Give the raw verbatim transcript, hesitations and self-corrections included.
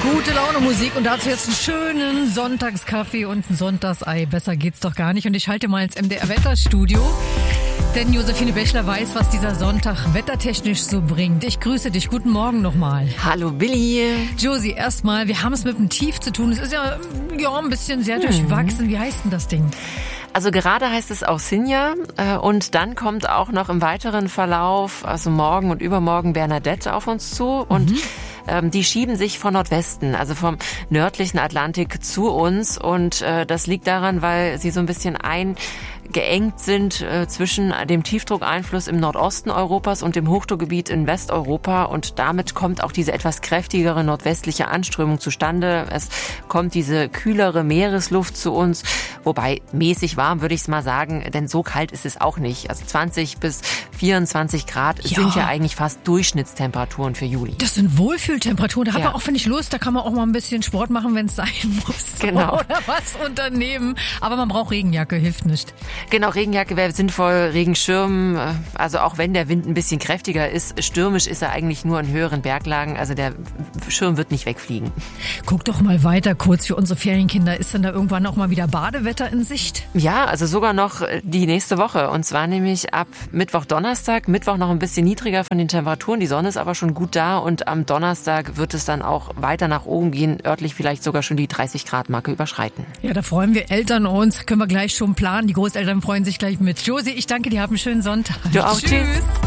Gute Laune Musik und dazu jetzt einen schönen Sonntagskaffee und ein Sonntagsei. Besser geht's doch gar nicht. Und ich schalte mal ins M D R-Wetterstudio. Denn Josephine Bächler weiß, was dieser Sonntag wettertechnisch so bringt. Ich grüße dich. Guten Morgen nochmal. Hallo Billy. Josie, erstmal, wir haben es mit dem Tief zu tun. Es ist ja, ja ein bisschen sehr durchwachsen. Wie heißt denn das Ding? Also gerade heißt es auch Sinja äh, und dann kommt auch noch im weiteren Verlauf, also morgen und übermorgen Bernadette auf uns zu und mhm. ähm, die schieben sich von Nordwesten, also vom nördlichen Atlantik zu uns und äh, das liegt daran, weil sie so ein bisschen eingeengt sind äh, zwischen dem Tiefdruckeinfluss im Nordosten Europas und dem Hochdruckgebiet in Westeuropa und damit kommt auch diese etwas kräftigere nordwestliche Anströmung zustande. Es kommt diese kühlere Meeresluft zu uns, wobei mäßig warm würde ich es mal sagen, denn so kalt ist es auch nicht. Also zwanzig bis vierundzwanzig Grad ja. sind ja eigentlich fast Durchschnittstemperaturen für Juli. Das sind Wohlfühltemperaturen. Da hat ja. man auch, finde ich, Lust. Da kann man auch mal ein bisschen Sport machen, wenn es sein muss. Genau. Oder was unternehmen. Aber man braucht Regenjacke, hilft nicht. Genau, Regenjacke wäre sinnvoll, Regenschirm. Also auch wenn der Wind ein bisschen kräftiger ist, stürmisch ist er eigentlich nur in höheren Berglagen. Also der Schirm wird nicht wegfliegen. Guck doch mal weiter kurz für unsere Ferienkinder. Ist denn da irgendwann auch mal wieder Badewetter in Sicht? Ja, also sogar noch die nächste Woche. Und zwar nämlich ab Mittwoch, Donnerstag. Mittwoch noch ein bisschen niedriger von den Temperaturen. Die Sonne ist aber schon gut da. Und am Donnerstag wird es dann auch weiter nach oben gehen. Örtlich vielleicht sogar schon die dreißig Grad Marke überschreiten. Ja, da freuen wir Eltern uns. Können wir gleich schon planen. Die Großeltern freuen sich gleich mit. Josie, ich danke dir. Hab einen schönen Sonntag. Du auch. Tschüss. Tschüss.